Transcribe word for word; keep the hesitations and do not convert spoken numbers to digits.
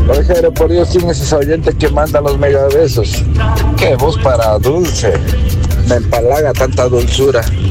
Oye, por Dios, ¿quién es ese oyente que manda los megabesos? Qué voz para dulce. Me empalaga tanta dulzura.